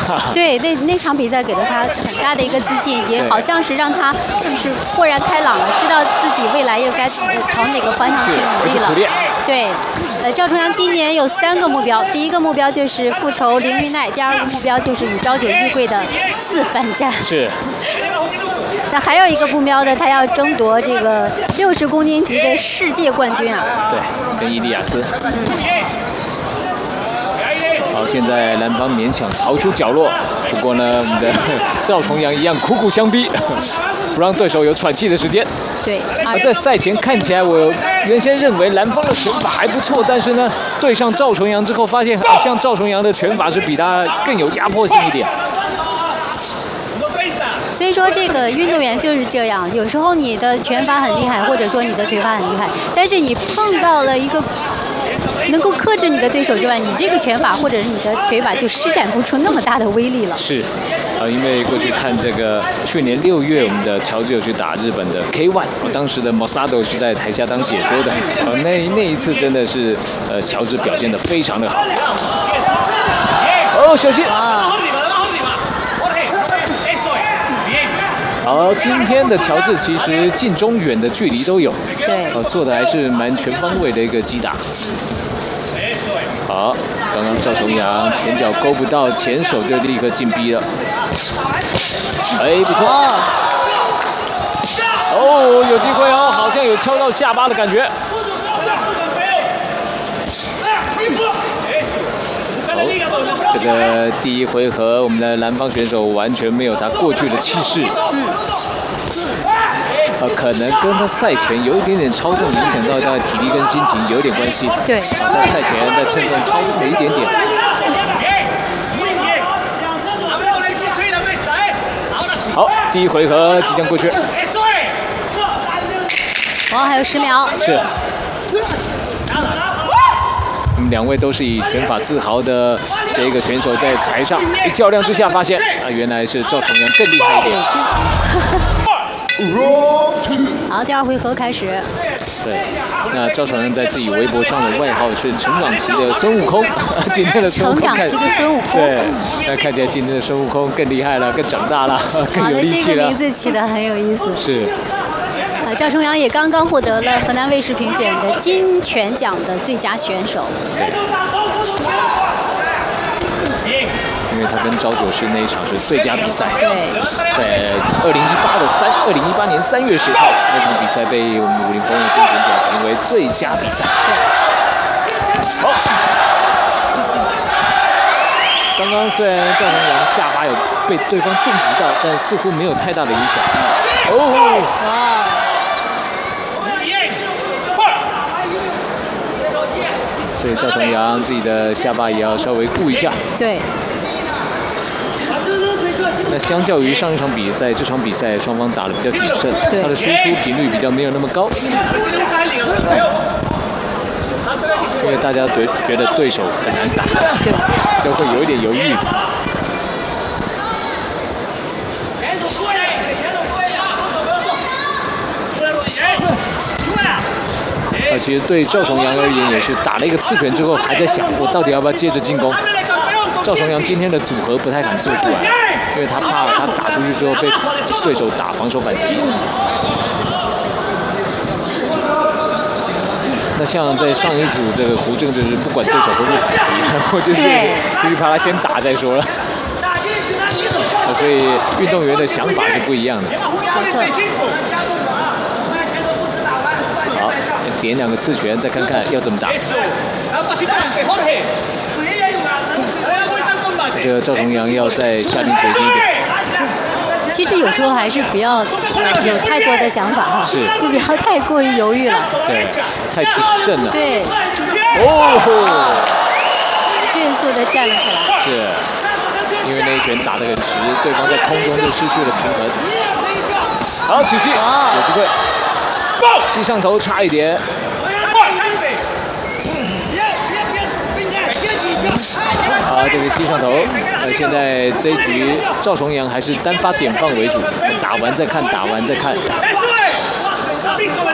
对，那场比赛给了他很大的一个自信，也好像是让他就是豁然开朗了，知道自己未来又该朝哪个方向去努力了。对，赵重阳今年有3个目标，第一个目标就是复仇凌云奈，第2个目标就是与朝九日贵的4番战。 是。 那还有一个目标呢，他要争夺这个60公斤级的世界冠军啊。 对，跟伊利亚斯。好，现在蓝方勉强逃出角落，不过呢，我们的赵重阳一样苦苦相逼，不让对手有喘气的时间。 对。 而在赛前看起来，我原先认为蓝方的拳法还不错，但是呢，对上赵重阳之后，发现好像赵重阳的拳法是比他更有压迫性一点。 所以说，这个运动员就是这样，有时候你的拳法很厉害，或者说你的腿法很厉害，但是你碰到了一个能够克制你的对手之外，你这个拳法或者是你的腿法就施展不出那么大的威力了。 是，因为过去看这个去年6月，我们的乔治有去打日本的 K1，当时的 Mosado 是在台下当解说的，那一次真的是乔治表现得非常的好。哦，小心！好，今天的乔治其实近中远的距离都有， 对， 做的还是蛮全方位的一个击打。好，刚刚赵重阳前脚勾不到，前手就立刻进逼了。哎，不错。哦，有机会哦，好像有敲到下巴的感觉。这个第一回合，我们的蓝方选手完全没有他过去的气势。可能跟他赛前有一点点超重，影响到他的体力跟心情有点关系。 对， 在赛前在称重超重了一点点。好，第一回合即将过去。 哇，还有10秒。 是。2位都是以拳法自豪的这一个选手，在台上一较量之下，发现原来是赵重阳更厉害一点。 好，第2回合开始。 对，那赵重阳在自己微博上的外号是成长期的孙悟空，今天的孙悟空成长期的孙悟空。 对，那看起来今天的孙悟空更厉害了，更长大了，更有力气了。 这个名字起得很有意思。 是。 赵重阳也刚刚获得了河南卫视评选的金拳奖的最佳选手。 对。因为他跟赵九师那一场是最佳比赛。 对。 在2018年3月10号那场比赛被我们武林风云金拳奖评为最佳比赛。对。好。刚刚虽然赵重阳下巴有被对方重击到，但似乎没有太大的影响。哦。哇。所以赵重阳自己的下巴也要稍微顾一下。 对。 那相较于上一场比赛，这场比赛双方打得比较谨慎，他的输出频率比较没有那么高。因为大家觉得对手很难打，都会有一点犹豫。其实对赵重阳而言也是打了一个刺拳之后，还在想我到底要不要接着进攻。赵重阳今天的组合不太敢做出来，因为他怕他打出去之后被对手打防守反击。那像在上一组这个胡正就是不管对手会不会反击，然后就是怕他先打再说了。所以运动员的想法是不一样的。 没错。 好，点2个刺拳，再看看要怎么打。这个赵重阳要再下定决心一点。 其实有时候还是不要有太多的想法哈， 是， 就不要太过于犹豫了。 对，太谨慎了。 对。 哦。 迅速的站了起来。 是，因为那一拳打得很直，对方在空中就失去了平衡。好，起膝，有机会。膝上头差一点。好，这个膝上头。现在这一局赵重阳还是单发点放为主，打完再看，打完再看。